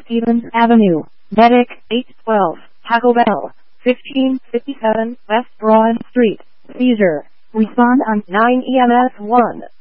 Stevens Avenue, Medic 812, Taco Bell, 1557 West Broad Street, Seizure. Respond on 9 EMS 1.